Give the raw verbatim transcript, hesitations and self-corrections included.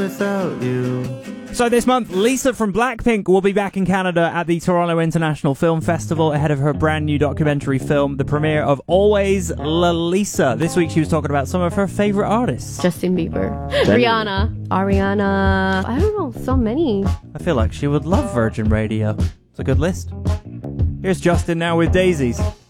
without you. So this month, Lisa from Blackpink will be back in Canada at the Toronto International Film Festival ahead of her brand new documentary film, the premiere of Always Lalisa. This week she was talking about some of her favourite artists. Justin Bieber. Rihanna. Ariana. I don't know, so many. I feel like she would love Virgin Radio. It's a good list. Here's Justin now with Daisies.